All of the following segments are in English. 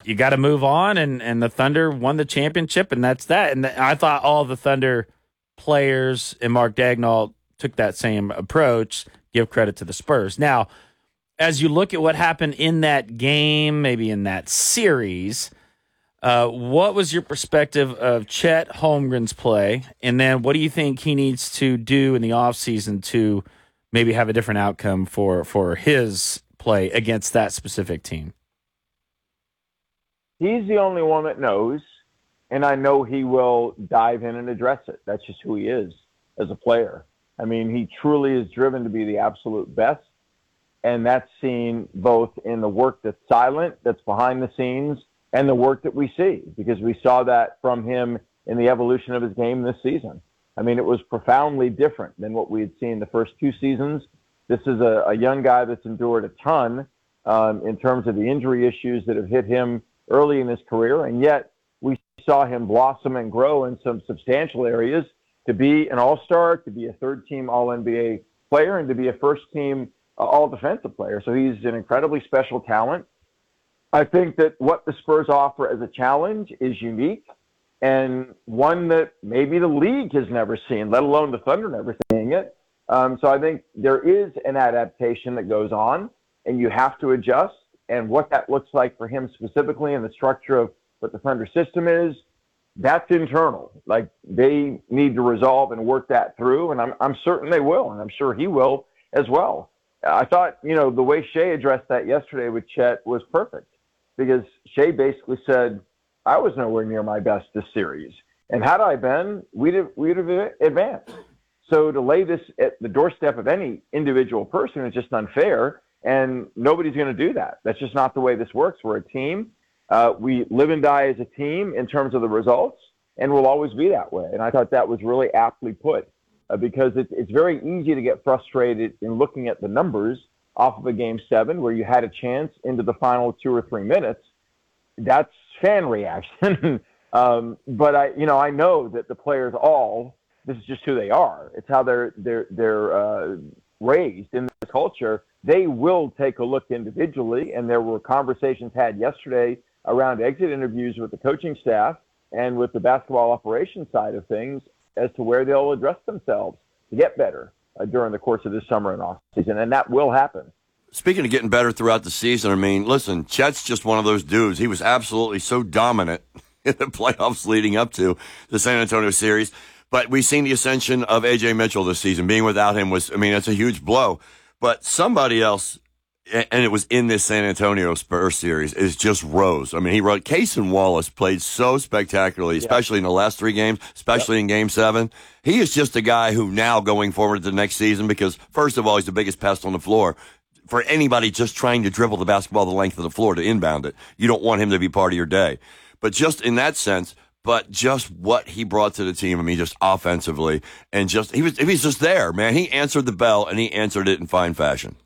you got to move on, and the Thunder won the championship, and that's that. And I thought all the Thunder players and Mark Daigneault took that same approach. Give credit to the Spurs. Now, as you look at what happened in that game, maybe in that series, what was your perspective of Chet Holmgren's play? And then what do you think he needs to do in the offseason to maybe have a different outcome for his play against that specific team? He's the only one that knows, and I know he will dive in and address it. That's just who he is as a player. I mean, he truly is driven to be the absolute best, and that's seen both in the work that's silent, that's behind the scenes, and the work that we see, because we saw that from him in the evolution of his game this season. I mean, it was profoundly different than what we had seen the first two seasons. This is a young guy that's endured a ton in terms of the injury issues that have hit him early in his career, and yet we saw him blossom and grow in some substantial areas to be an all-star, to be a third-team All-NBA player, and to be a first-team All-Defensive player. So he's an incredibly special talent. I think that what the Spurs offer as a challenge is unique and one that maybe the league has never seen, let alone the Thunder never seeing it. So I think there is an adaptation that goes on, and you have to adjust. And what that looks like for him specifically and the structure of what the Thunder system is, that's internal. Like, they need to resolve and work that through, and I'm certain they will, and I'm sure he will as well. I thought, the way Shea addressed that yesterday with Chet was perfect, because Shea basically said, I was nowhere near my best this series. And had I been, we'd have advanced. So to lay this at the doorstep of any individual person is just unfair, and nobody's going to do that. That's just not the way this works. We're a team. We live and die as a team in terms of the results, and we'll always be that way. And I thought that was really aptly put, because it's very easy to get frustrated in looking at the numbers off of a Game 7 where you had a chance into the final 2 or 3 minutes. That's fan reaction. But I know that the players this is just who they are. It's how they're raised in the culture. They will take a look individually, and there were conversations had yesterday around exit interviews with the coaching staff and with the basketball operations side of things as to where they'll address themselves to get better during the course of this summer and off season, and that will happen. Speaking of getting better throughout the season, I mean, listen, Chet's just one of those dudes. He was absolutely so dominant in the playoffs leading up to the San Antonio series. But we've seen the ascension of A.J. Mitchell this season. Being without him it's a huge blow. But somebody else, and it was in this San Antonio Spurs series, is just rose. I mean, Cason Wallace played so spectacularly, especially in the last 3 games, especially in Game 7. He is just a guy who now going forward to the next season, because first of all, he's the biggest pest on the floor. For anybody just trying to dribble the basketball the length of the floor to inbound it, you don't want him to be part of your day. But just in that sense, but just what he brought to the team, I mean, just offensively, and he was just there, man. He answered the bell, and he answered it in fine fashion.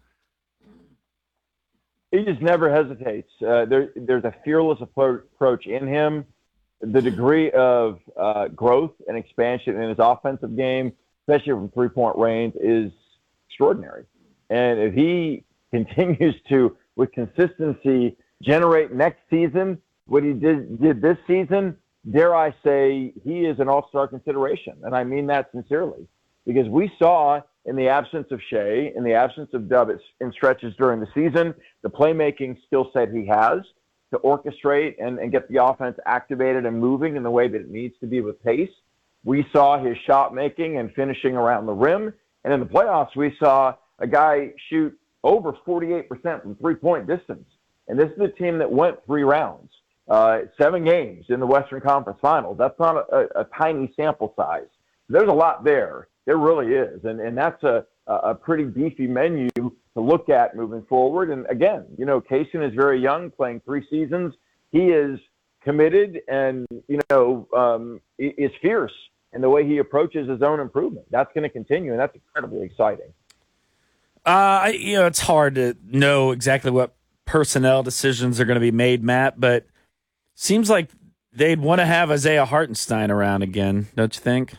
He just never hesitates. There's a fearless approach in him. The degree of growth and expansion in his offensive game, especially from three-point range, is extraordinary. And if he continues to, with consistency, generate next season what he did this season, dare I say, he is an all-star consideration. And I mean that sincerely, because we saw in the absence of Shea, in the absence of Dub in stretches during the season, the playmaking skill set he has to orchestrate and get the offense activated and moving in the way that it needs to be with pace. We saw his shot making and finishing around the rim. And in the playoffs, we saw a guy shoot over 48% from three-point distance. And this is a team that went 3 rounds, 7 games in the Western Conference Finals. That's not a tiny sample size. There's a lot there. There really is. And that's a pretty beefy menu to look at moving forward. And again, Cason is very young, playing 3 seasons. He is committed and, is fierce in the way he approaches his own improvement. That's going to continue, and that's incredibly exciting. It's hard to know exactly what personnel decisions are going to be made, Matt, but seems like they'd want to have Isaiah Hartenstein around again, don't you think?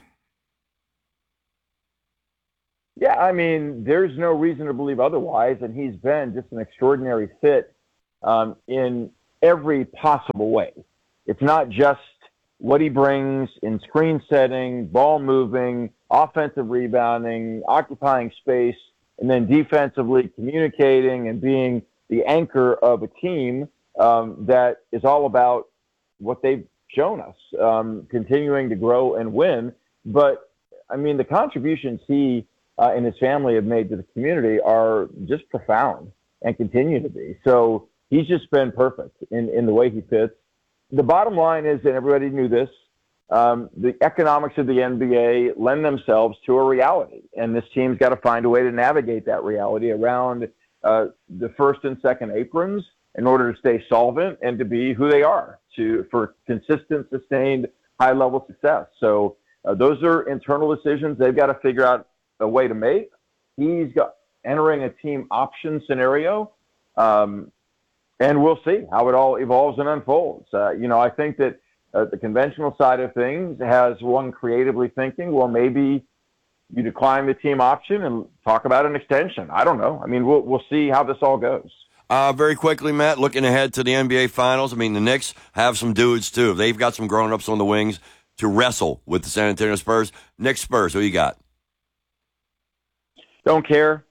Yeah, I mean, there's no reason to believe otherwise, and he's been just an extraordinary fit in every possible way. It's not just what he brings in screen setting, ball moving, offensive rebounding, occupying space, and then defensively communicating and being the anchor of a team that is all about what they've shown us, continuing to grow and win. But, I mean, the contributions he and his family have made to the community are just profound and continue to be. So he's just been perfect in the way he fits. The bottom line is, and everybody knew this, the economics of the NBA lend themselves to a reality, and this team's got to find a way to navigate that reality around the first and second aprons in order to stay solvent and to be who they are for consistent, sustained, high-level success. So those are internal decisions they've got to figure out a way to make. He's entering a team option scenario, and we'll see how it all evolves and unfolds. I think that the conventional side of things has one creatively thinking, well, maybe you decline the team option and talk about an extension. I don't know. I mean, we'll see how this all goes. Very quickly, Matt, looking ahead to the NBA Finals, I mean, the Knicks have some dudes, too. They've got some grown-ups on the wings to wrestle with the San Antonio Spurs. Knicks Spurs, who you got? Don't care.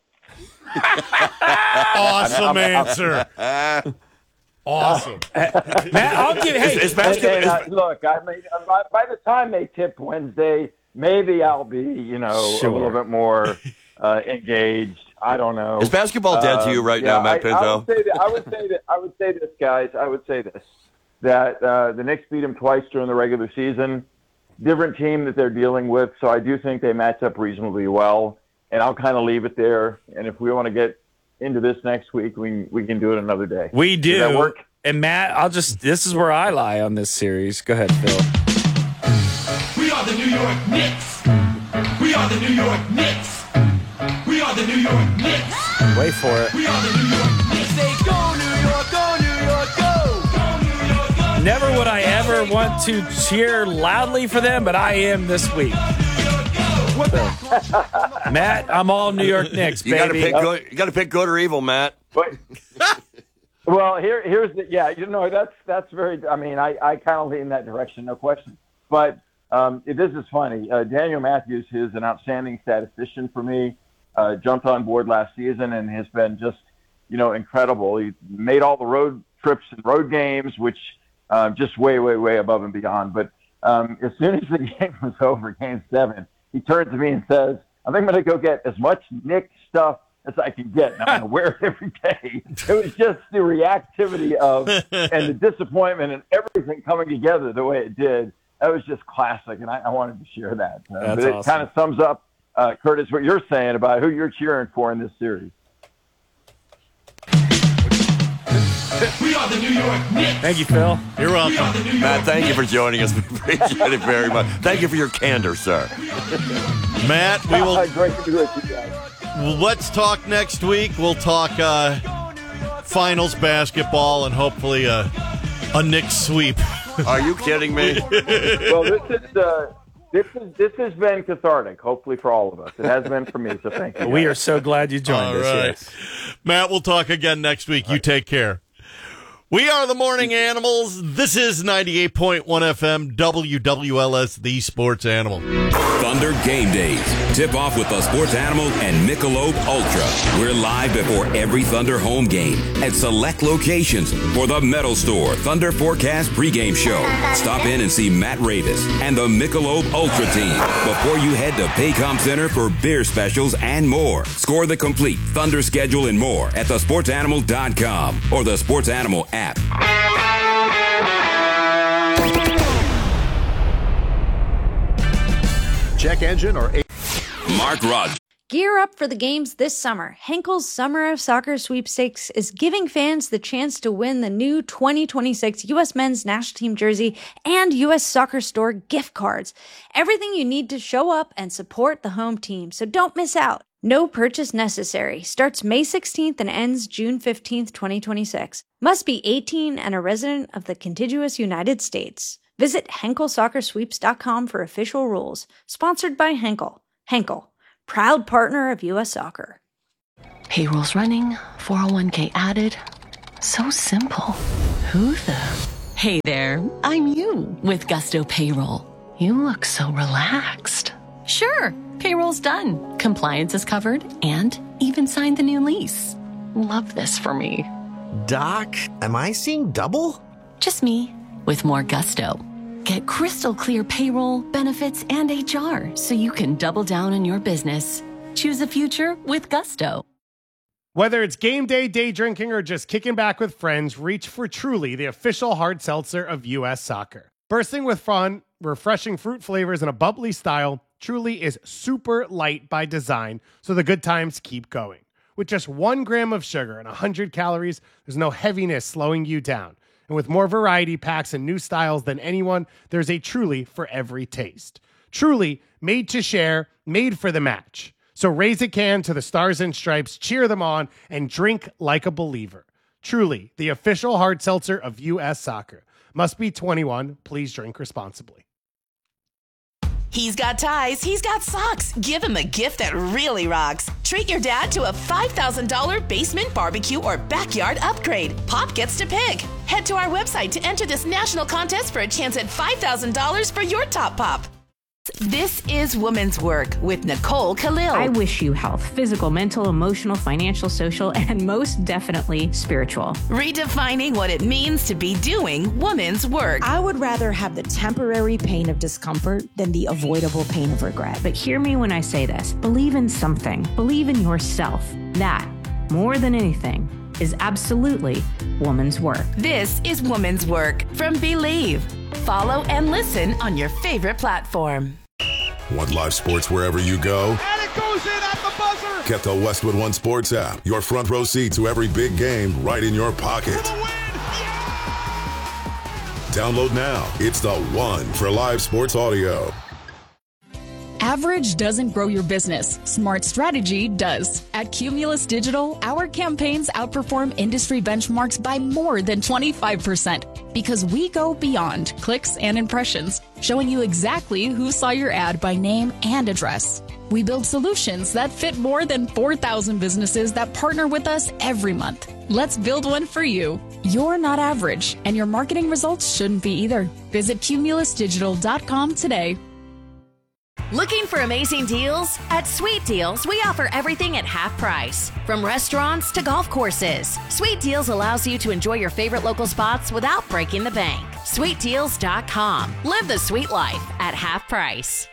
Awesome answer. Awesome. Matt, I'll give. Hey, look, I mean, by the time they tip Wednesday, maybe I'll be, a little bit more engaged. I don't know. Is basketball dead to you right now, Matt Pinto? I would say this, guys. I would say this: that the Knicks beat them twice during the regular season. Different team that they're dealing with, so I do think they match up reasonably well. And I'll kind of leave it there. And if we want to get into this next week, we can do it another day. We do. Does that work? And Matt, this is where I lie on this series. Go ahead, Phil. We are the New York Knicks. We are the New York Knicks. We are the New York Knicks. Wait for it. We are the New York Knicks. They go New York, go New York, go. Go New York, go. Never would I ever want to cheer loudly for them, but I am this week. Matt, I'm all New York Knicks, baby. You got to pick good or evil, Matt. But, well, here's that's very. I mean, I kind of lean in that direction, no question. But this is funny. Daniel Matthews is an outstanding statistician for me. Jumped on board last season and has been just incredible. He made all the road trips and road games, which just way above and beyond. But as soon as the game was over, Game 7. He turns to me and says, I think I'm going to go get as much Knicks stuff as I can get, and I'm going to wear it every day. It was just the reactivity and the disappointment and everything coming together the way it did. That was just classic, and I wanted to share that. But it awesome. kind of sums up, Curtis, what you're saying about who you're cheering for in this series. We are the New York Knicks. Thank you, Phil. You're welcome. Matt, thank you for joining us. We appreciate it very much. Thank you for your candor, sir. Matt, we will. Great to be with you guys. Let's talk next week. We'll talk finals basketball and hopefully a Knicks sweep. Are you kidding me? Well, this has been cathartic, hopefully for all of us. It has been for me, so thank you. We are so glad you joined us. Right. Yes. Matt, we'll talk again next week. You take care. We are the Morning Animals. This is 98.1 FM, WWLS, the Sports Animal. Thunder Game Days. Tip off with the Sports Animal and Michelob Ultra. We're live before every Thunder home game at select locations for the Metal Store Thunder Forecast pregame show. Stop in and see Matt Ravis and the Michelob Ultra team before you head to Paycom Center for beer specials and more. Score the complete Thunder schedule and more at thesportsanimal.com or the Sports Animal app. Check engine or Mark Rogers. Gear up for the games this summer. Henkel's Summer of Soccer Sweepstakes is giving fans the chance to win the new 2026 U.S. Men's National Team jersey and U.S. Soccer Store gift cards. Everything you need to show up and support the home team, so don't miss out. No purchase necessary. Starts May 16th and ends June 15th, 2026. Must be 18 and a resident of the contiguous United States. Visit HenkelSoccerSweeps.com for official rules. Sponsored by Henkel. Henkel, proud partner of U.S. Soccer. Payroll's running, 401k added. So simple. Who the? Hey there, I'm you with Gusto Payroll. You look so relaxed. Sure, payroll's done, compliance is covered, and even signed the new lease. Love this for me. Doc, am I seeing double? Just me with more gusto. Get crystal clear payroll, benefits, and HR so you can double down on your business. Choose a future with Gusto. Whether it's game day, day drinking, or just kicking back with friends, reach for Truly, the official hard seltzer of U.S. Soccer. Bursting with fun, refreshing fruit flavors, and a bubbly style, Truly is super light by design, so the good times keep going. With just 1 gram of sugar and 100 calories, there's no heaviness slowing you down. And with more variety packs and new styles than anyone, there's a Truly for every taste. Truly, made to share, made for the match. So raise a can to the Stars and Stripes, cheer them on, and drink like a believer. Truly, the official hard seltzer of U.S. Soccer. Must be 21. Please drink responsibly. He's got ties, he's got socks. Give him a gift that really rocks. Treat your dad to a $5,000 basement barbecue or backyard upgrade. Pop gets to pick. Head to our website to enter this national contest for a chance at $5,000 for your top pop. This is Woman's Work with Nicole Khalil. I wish you health, physical, mental, emotional, financial, social, and most definitely spiritual. Redefining what it means to be doing woman's work. I would rather have the temporary pain of discomfort than the avoidable pain of regret. But hear me when I say this. Believe in something. Believe in yourself. That, more than anything, is absolutely woman's work. This is Woman's Work from Believe. Follow and listen on your favorite platform. Want live sports wherever you go? And it goes in at the buzzer. Get the Westwood One Sports app. Your front row seat to every big game right in your pocket. For the win. Yeah! Download now. It's the one for live sports audio. Average doesn't grow your business. Smart strategy does. At Cumulus Digital, our campaigns outperform industry benchmarks by more than 25% because we go beyond clicks and impressions, showing you exactly who saw your ad by name and address. We build solutions that fit more than 4,000 businesses that partner with us every month. Let's build one for you. You're not average, and your marketing results shouldn't be either. Visit cumulusdigital.com today. Looking for amazing deals? At Sweet Deals, we offer everything at half price. From restaurants to golf courses, Sweet Deals allows you to enjoy your favorite local spots without breaking the bank. SweetDeals.com. Live the sweet life at half price.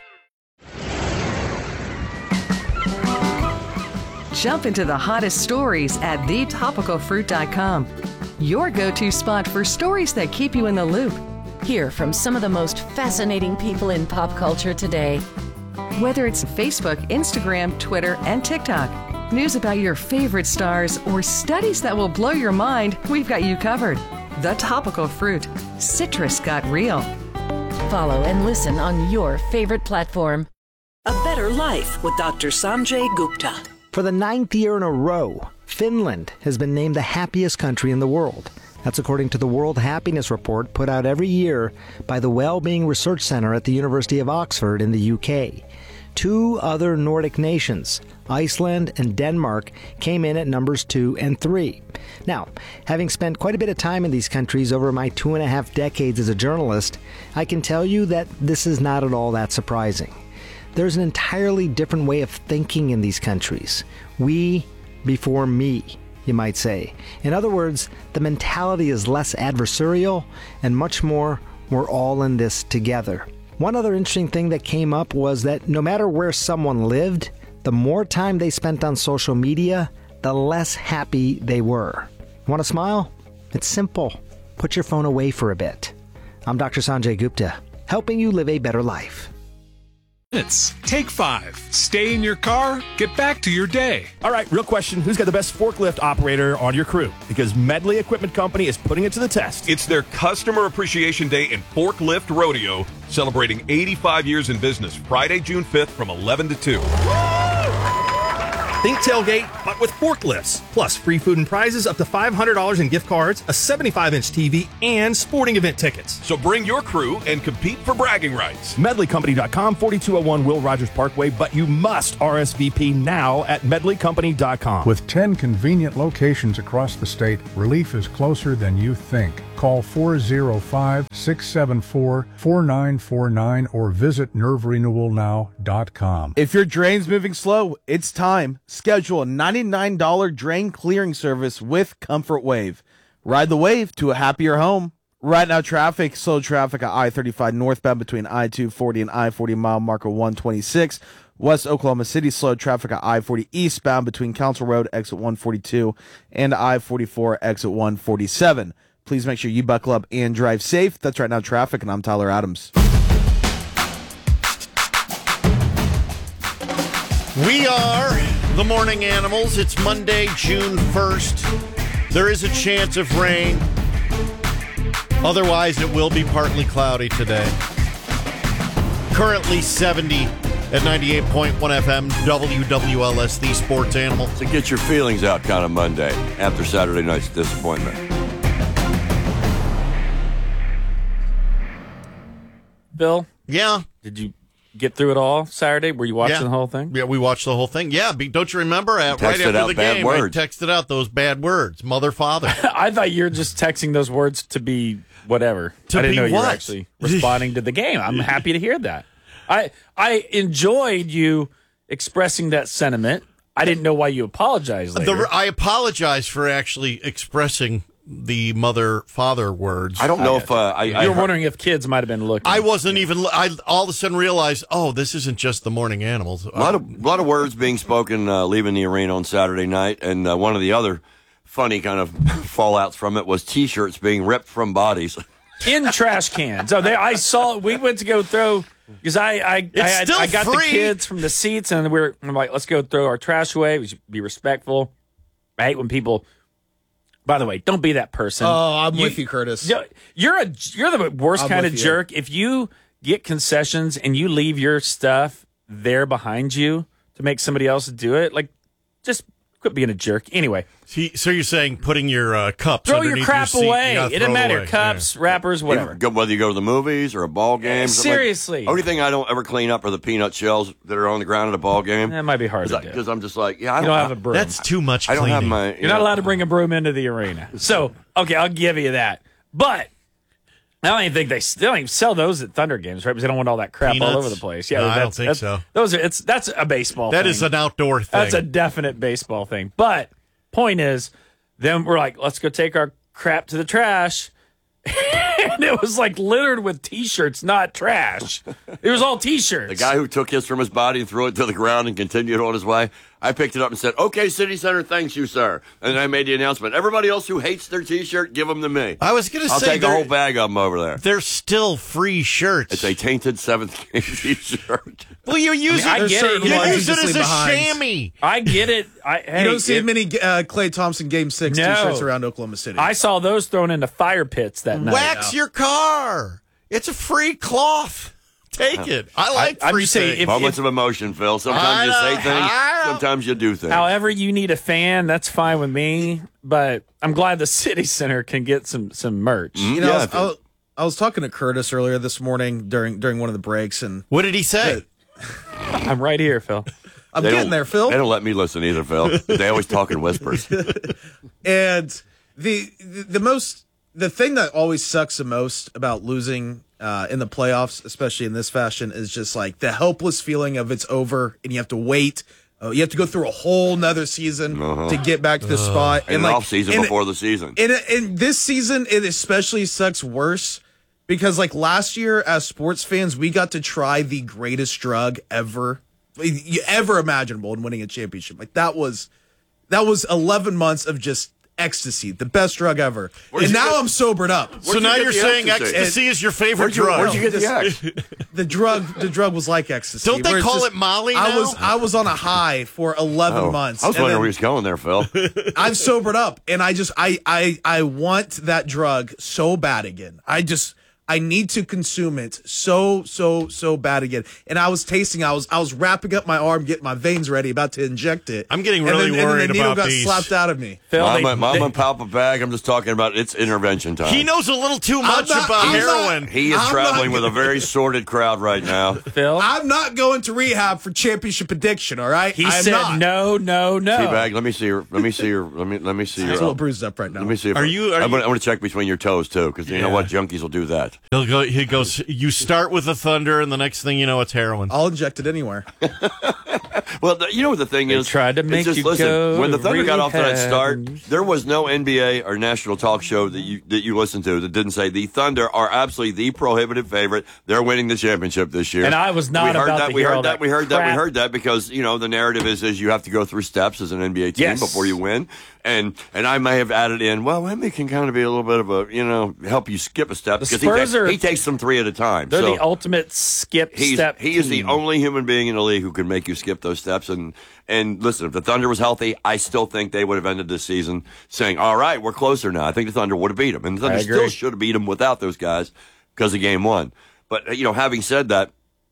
Jump into the hottest stories at thetopicalfruit.com. Your go-to spot for stories that keep you in the loop. Hear from some of the most fascinating people in pop culture today. Whether it's Facebook, Instagram, Twitter, and TikTok, news about your favorite stars, or studies that will blow your mind, we've got you covered. The Topical Fruit. Citrus got real. Follow and listen on your favorite platform. A Better Life with Dr. Sanjay Gupta. For the 9th year in a row, Finland has been named the happiest country in the world. That's according to the World Happiness Report put out every year by the Wellbeing Research Centre at the University of Oxford in the UK. 2 other Nordic nations, Iceland and Denmark, came in at numbers 2 and 3. Now, having spent quite a bit of time in these countries over my 2.5 decades as a journalist, I can tell you that this is not at all that surprising. There's an entirely different way of thinking in these countries. We before me, you might say. In other words, the mentality is less adversarial and much more, we're all in this together. One other interesting thing that came up was that no matter where someone lived, the more time they spent on social media, the less happy they were. Want to smile? It's simple. Put your phone away for a bit. I'm Dr. Sanjay Gupta, helping you live a better life. Take 5. Stay in your car. Get back to your day. All right, real question. Who's got the best forklift operator on your crew? Because Medley Equipment Company is putting it to the test. It's their Customer Appreciation Day in Forklift Rodeo, celebrating 85 years in business, Friday, June 5th from 11 to 2. Think tailgate, but with forklifts. Plus free food and prizes up to $500 in gift cards, a 75-inch TV, and sporting event tickets. So bring your crew and compete for bragging rights. MedleyCompany.com, 4201 Will Rogers Parkway, but you must RSVP now at MedleyCompany.com. With 10 convenient locations across the state, relief is closer than you think. Call 405-674-4949 or visit nerverenewalnow.com. If your drain's moving slow, it's time. Schedule a $99 drain clearing service with Comfort Wave. Ride the wave to a happier home. Right now, slow traffic at I-35 northbound between I-240 and I-40 mile marker 126. West Oklahoma City, slow traffic at I-40 eastbound between Council Road, exit 142, and I-44, exit 147. Please make sure you buckle up and drive safe. That's Right Now Traffic, and I'm Tyler Adams. We are the Morning Animals. It's Monday, June 1st. There is a chance of rain. Otherwise, it will be partly cloudy today. Currently 70 at 98.1 FM, WWLS, the Sports Animal. To get your feelings out kind of Monday after Saturday night's disappointment. Bill? Yeah? Did you get through it all Saturday? Were you watching the whole thing? Yeah, we watched the whole thing. Yeah, don't you remember? Right after the game, I texted out those bad words. Mother, father. I thought you were just texting those words to be whatever. I didn't know you were actually responding to the game. I'm happy to hear that. I enjoyed you expressing that sentiment. I didn't know why you apologized later. I apologize for actually expressing the mother-father words. I don't know if... you were wondering if kids might have been looking. I wasn't even... I all of a sudden realized, this isn't just the Morning Animals. A lot of words being spoken leaving the arena on Saturday night, and one of the other funny kind of fallouts from it was T-shirts being ripped from bodies. In trash cans. I saw... We went to go throw... Because I got the kids from the seats, and I'm like, let's go throw our trash away. We should be respectful. I hate when people... By the way, don't be that person. Oh, I'm with you, Curtis. You're the worst kind of jerk. If you get concessions and you leave your stuff there behind you to make somebody else do it, like, just quit being a jerk. Anyway. So you're saying putting your cups throw your crap your seat, away. It doesn't matter. Cups, wrappers, whatever. Whether you go to the movies or a ball game. Seriously. Only thing I don't ever clean up are the peanut shells that are on the ground at a ball game. That might be hard to do. Because I'm just like, I don't have a broom. That's too much cleaning. I don't have my... You're not allowed to bring a broom into the arena. So, okay, I'll give you that. But I don't even think they don't even sell those at Thunder games, right? Because they don't want all that crap all over the place. Yeah, no, I don't think so. That's a baseball thing. That is an outdoor thing. That's a definite baseball thing. But point is, then we're like, let's go take our crap to the trash. And it was like littered with T-shirts, not trash. It was all T-shirts. The guy who took his from his body and threw it to the ground and continued on his way, I picked it up and said, okay, City Center, thanks you, sir. And then I made the announcement, everybody else who hates their T-shirt, give them to me. I was going to say, I'll take a whole bag of them over there. They're still free shirts. It's a tainted seventh game T-shirt. Well, you use it as a chamois. I get it. You don't see many Klay Thompson Game 6 T-shirts around Oklahoma City. I saw those thrown into fire pits that night. Wax your car. It's a free cloth. Take it. I like free things. Moments of emotion, Phil. Sometimes you say things, sometimes you do things. However you need a fan, that's fine with me. But I'm glad the City Center can get some merch. You know, I was talking to Curtis earlier this morning during one of the breaks, and what did he say? I'm right here, Phil. I'm getting there, Phil. They don't let me listen either, Phil. They always talk in whispers. And the thing that always sucks the most about losing in the playoffs, especially in this fashion, is just like the helpless feeling of it's over and you have to wait. You have to go through a whole nother season to get back to the spot. And an off season before the season. And this season, it especially sucks worse because like last year as sports fans, we got to try the greatest drug ever imaginable in winning a championship. Like that was 11 months of just ecstasy, the best drug ever. And now I'm sobered up. So now you're saying ecstasy is your favorite drug. Where'd you get the X? The drug was like ecstasy. Don't they call it Molly now? I was on a high for 11 months. I was wondering where he was going there, Phil. I've sobered up, and I want that drug so bad again. I need to consume it so bad again. And I was tasting. I was wrapping up my arm, getting my veins ready, about to inject it. I'm getting really worried and then the needle about got these. slapped out of me. Mama pop a bag. I'm just talking about it's intervention time. He knows a little too much about heroin. He is traveling with a very sordid crowd right now. Phil, I'm not going to rehab for championship addiction. All right, he said no. Teabag, let me see your. Let me see your. It's a little bruised up right now. Let me see. If I'm going to check between your toes too, because you know what, junkies will do that. He goes. You start with the Thunder, and the next thing you know, it's heroin. I'll inject it anywhere. Well, you know what the thing is? Tried to make you go. When the Thunder got off to that start, rehab. there was no NBA or national talk show that you listened to that didn't say the Thunder are absolutely the prohibitive favorite. They're winning the championship this year. And I was not about to hear all that. We heard that because the narrative is you have to go through steps as an NBA team before you win. And I may have added in, well, Wemby can kind of be a little bit of a, help you skip a step. Because he takes them 3 at a time. They're the ultimate skip step He is the only human being in the league who can make you skip those steps. And listen, if the Thunder was healthy, I still think they would have ended this season saying, all right, we're closer now. I think the Thunder would have beat them. And the Thunder still should have beat them without those guys because of game one. But, having said that,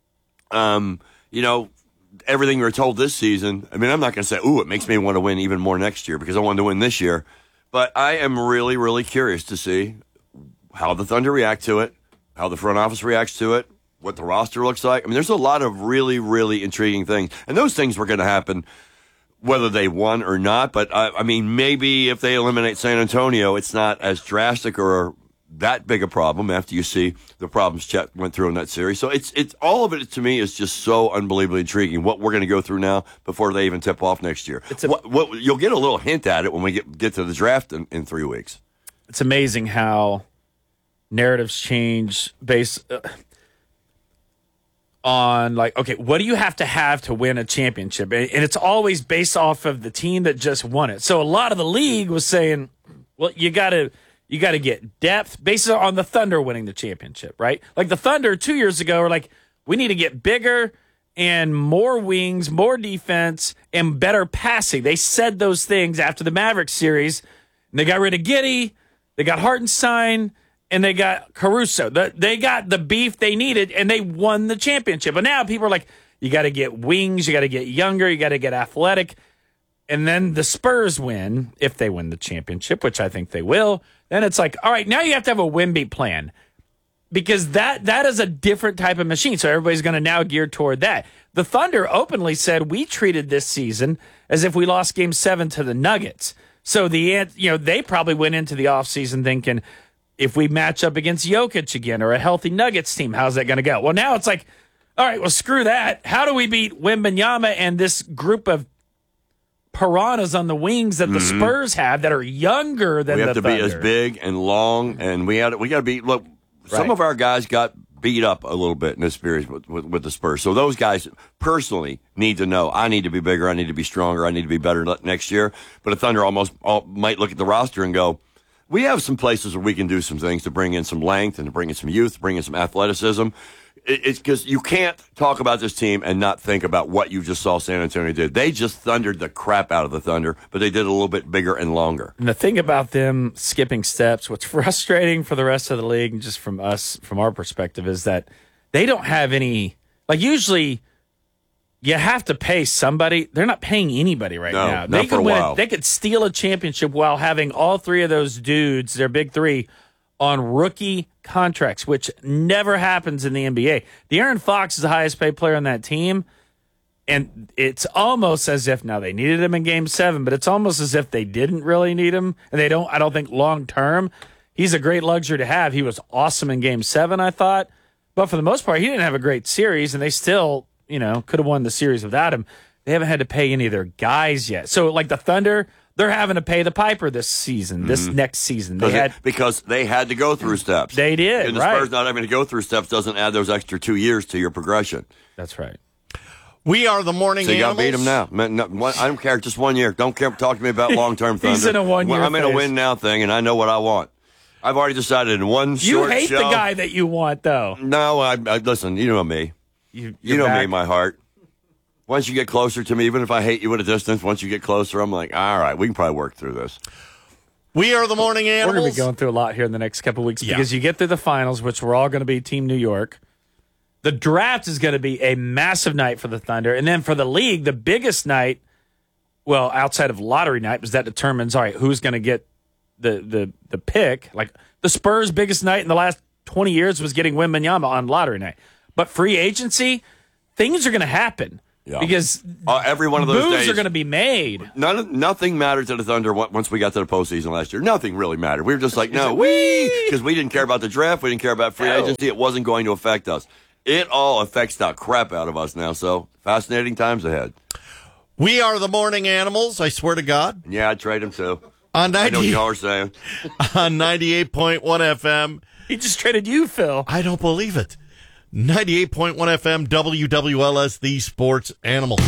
everything we were told this season, I mean, I'm not going to say, it makes me want to win even more next year because I wanted to win this year. But I am really, really curious to see how the Thunder react to it, how the front office reacts to it, what the roster looks like. I mean, there's a lot of really, really intriguing things. And those things were going to happen whether they won or not. But, maybe if they eliminate San Antonio, it's not as drastic or that big a problem after you see the problems Chet went through in that series. So it's all of it to me is just so unbelievably intriguing what we're going to go through now before they even tip off next year. You'll get a little hint at it when we get to the draft in 3 weeks. It's amazing how narratives change based on what do you have to win a championship? And it's always based off of the team that just won it. So a lot of the league was saying, well, you got to get depth based on the Thunder winning the championship, right? Like the Thunder 2 years ago were like, we need to get bigger and more wings, more defense, and better passing. They said those things after the Mavericks series, and they got rid of Giddey, they got Hartenstein, and they got Caruso. They got the beef they needed, and they won the championship. But now people are like, you got to get wings, you got to get younger, you got to get athletic. And then the Spurs win, if they win the championship, which I think they will. Then it's like, all right, now you have to have a Wemby plan because that is a different type of machine. So everybody's going to now gear toward that. The Thunder openly said we treated this season as if we lost Game 7 to the Nuggets. So they probably went into the offseason thinking, if we match up against Jokic again or a healthy Nuggets team, how's that going to go? Well, now it's like, all right, well, screw that. How do we beat Wembanyama and this group of piranhas on the wings that the Spurs have that are younger than the Thunder? We have to be as big and long, and we got to be. Look, some of our guys got beat up a little bit in this series with the Spurs. So those guys personally need to know, I need to be bigger, I need to be stronger, I need to be better next year. But the Thunder might look at the roster and go, we have some places where we can do some things to bring in some length and to bring in some youth, bring in some athleticism. It's because you can't talk about this team and not think about what you just saw San Antonio did. They just thundered the crap out of the Thunder, but they did it a little bit bigger and longer. And the thing about them skipping steps, what's frustrating for the rest of the league, and just from our perspective, is that they don't have any, usually you have to pay somebody. They're not paying anybody right now. Not for a while. They could steal a championship while having all three of those dudes, their big three, on rookie contracts, which never happens in the NBA. De'Aaron Fox is the highest paid player on that team, and it's almost as if, now they needed him in Game 7, but it's almost as if they didn't really need him, and I don't think long-term. He's a great luxury to have. He was awesome in Game 7, I thought, but for the most part, he didn't have a great series, and they still, could have won the series without him. They haven't had to pay any of their guys yet. So, the Thunder, they're having to pay the piper this season, this next season. Because they had to go through steps. They did, and the Spurs not having to go through steps doesn't add those extra 2 years to your progression. That's right. We are the morning So you got to animals. beat them now. I don't care, just 1 year. Don't care. Talk to me about long-term Thunder. He's in a 1 year I'm in a phase. win now thing, and I know what I want. I've already decided in one short You hate show. the guy that you want, though. No, I listen, you know me. You know me, my heart. Once you get closer to me, even if I hate you at a distance, once you get closer, I'm like, all right, we can probably work through this. We are the Morning Animals. We're going to be going through a lot here in the next couple of weeks because you get through the finals, which we're all going to be Team New York. The draft is going to be a massive night for the Thunder. And then for the league, the biggest night, well, outside of lottery night, because that determines, all right, who's going to get the pick. Like the Spurs' biggest night in the last 20 years was getting Wembanyama on lottery night. But free agency, things are going to happen. Yeah. Because every one of those moves days are going to be made. Nothing mattered to the Thunder once we got to the postseason last year. Nothing really mattered. We were just like, because we didn't care about the draft. We didn't care about free agency. It wasn't going to affect us. It all affects the crap out of us now. So fascinating times ahead. We are the Morning Animals. I swear to God. Yeah, I'd trade him too. I know what y'all are saying. On 98.1 FM. He just traded you, Phil. I don't believe it. 98.1 FM, WWLS, the Sports Animal.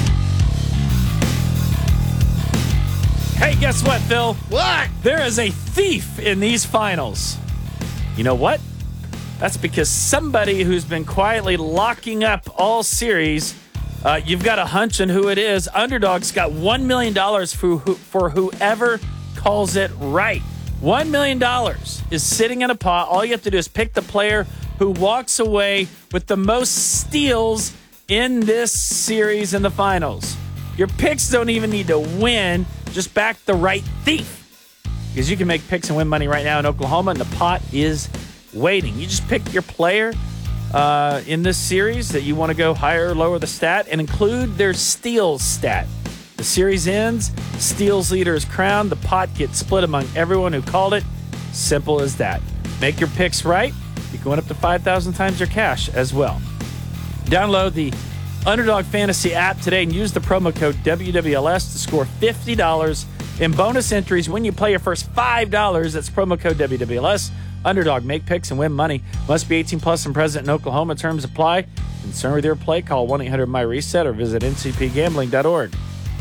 Hey, guess what, Phil? What? There is a thief in these finals. You know what? That's because somebody who's been quietly locking up all series, you've got a hunch on who it is. Underdog's got $1 million for whoever calls it right. $1 million is sitting in a pot. All you have to do is pick the player who walks away with the most steals in this series in the finals. Your picks don't even need to win. Just back the right thief. Because you can make picks and win money right now in Oklahoma, and the pot is waiting. You just pick your player in this series that you want to go higher or lower the stat and include their steals stat. The series ends, steals leader is crowned, the pot gets split among everyone who called it. Simple as that. Make your picks right. You can win up to 5,000 times your cash as well. Download the Underdog Fantasy app today and use the promo code WWLS to score $50 in bonus entries when you play your first $5. That's promo code WWLS. Underdog, make picks and win money. Must be 18 plus and present in Oklahoma. Terms apply. Concerned with your play? Call 1-800-MY-RESET or visit ncpgambling.org.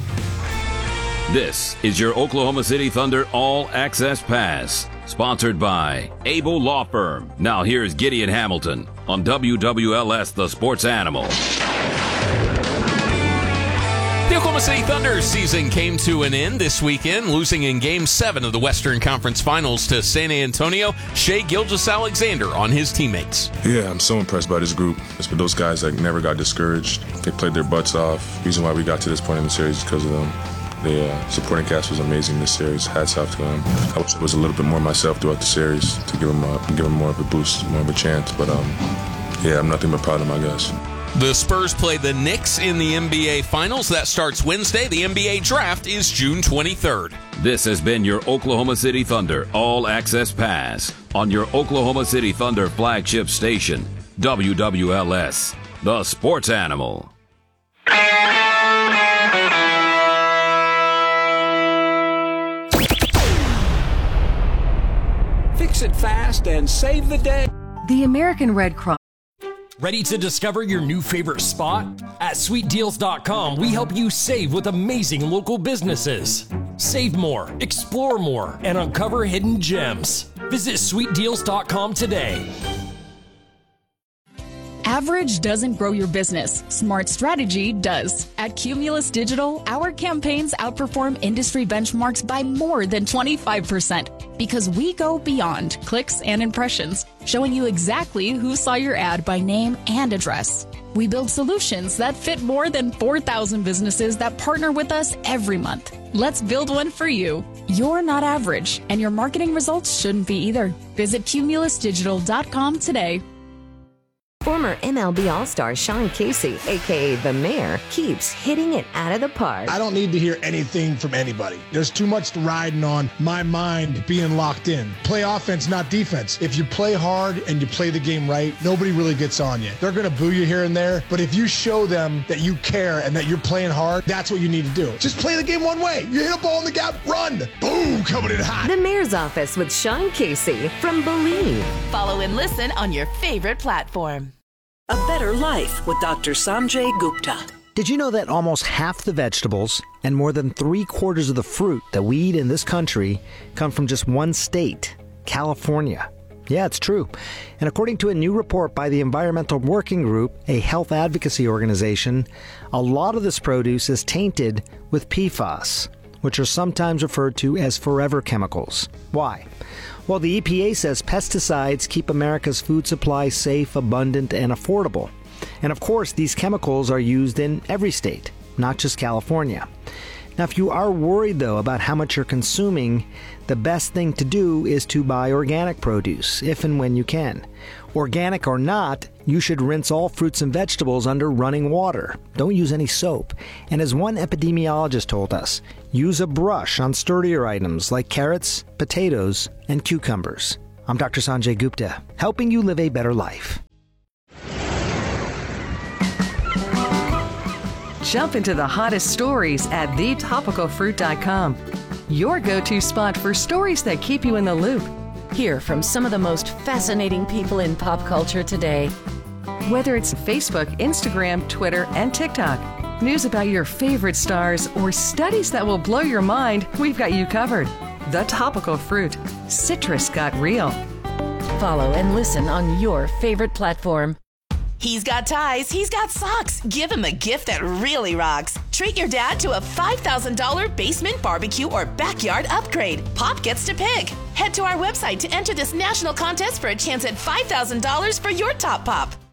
This is your Oklahoma City Thunder All Access Pass, sponsored by Abel Law Firm. Now here's Gideon Hamilton on WWLS, the Sports Animal. The Oklahoma City Thunder season came to an end this weekend, losing in Game 7 of the Western Conference Finals to San Antonio. Shai Gilgeous-Alexander on his teammates. Yeah, I'm so impressed by this group. It's for those guys that never got discouraged. They played their butts off. The reason why we got to this point in the series is because of them. The supporting cast was amazing this series. Hats off to them. I wish I was a little bit more myself throughout the series to give them more of a boost, more of a chance. But yeah, I'm nothing but proud of my guys. The Spurs play the Knicks in the NBA Finals. That starts Wednesday. The NBA Draft is June 23rd. This has been your Oklahoma City Thunder All Access Pass on your Oklahoma City Thunder flagship station, WWLS, the Sports Animal. Fix it fast and save the day. The American Red Cross. Ready to discover your new favorite spot? At sweetdeals.com, we help you save with amazing local businesses. Save more, explore more, and uncover hidden gems. Visit sweetdeals.com today. Average doesn't grow your business. Smart strategy does. At Cumulus Digital, our campaigns outperform industry benchmarks by more than 25% because we go beyond clicks and impressions, showing you exactly who saw your ad by name and address. We build solutions that fit more than 4,000 businesses that partner with us every month. Let's build one for you. You're not average, and your marketing results shouldn't be either. Visit cumulusdigital.com today. Former MLB All-Star Sean Casey, a.k.a. The Mayor, keeps hitting it out of the park. I don't need to hear anything from anybody. There's too much riding on my mind being locked in. Play offense, not defense. If you play hard and you play the game right, nobody really gets on you. They're going to boo you here and there, but if you show them that you care and that you're playing hard, that's what you need to do. Just play the game one way. You hit a ball in the gap, run. Boom, coming in hot. The Mayor's Office with Sean Casey from Believe. Follow and listen on your favorite platform. A Better Life with Dr. Sanjay Gupta. Did you know that almost half the vegetables and more than 3/4 of the fruit that we eat in this country come from just one state, California? Yeah, it's true. And according to a new report by the Environmental Working Group, a health advocacy organization, a lot of this produce is tainted with PFAS. which are sometimes referred to as forever chemicals. Why? Well, the EPA says pesticides keep America's food supply safe, abundant, and affordable. And of course, these chemicals are used in every state, not just California. Now, if you are worried, though, about how much you're consuming, the best thing to do is to buy organic produce, if and when you can. Organic or not, you should rinse all fruits and vegetables under running water. Don't use any soap. And as one epidemiologist told us, use a brush on sturdier items like carrots, potatoes, and cucumbers. I'm Dr. Sanjay Gupta, helping you live a better life. Jump into the hottest stories at thetopicalfruit.com. Your go-to spot for stories that keep you in the loop. Hear from some of the most fascinating people in pop culture today. Whether it's Facebook, Instagram, Twitter, and TikTok, news about your favorite stars, or studies that will blow your mind, we've got you covered. The Topical Fruit. Citrus got real. Follow and listen on your favorite platform. He's got ties, he's got socks. Give him a gift that really rocks. Treat your dad to a $5,000 basement barbecue or backyard upgrade. Pop gets to pick. Head to our website to enter this national contest for a chance at $5,000 for your top pop.